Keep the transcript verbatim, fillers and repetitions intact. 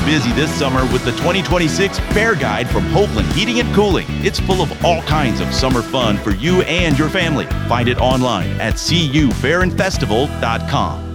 busy this summer with the twenty twenty-six Fair Guide from Hopeland Heating and Cooling. It's full of all kinds of summer fun for you and your family. Find it online at c u fair and festival dot com.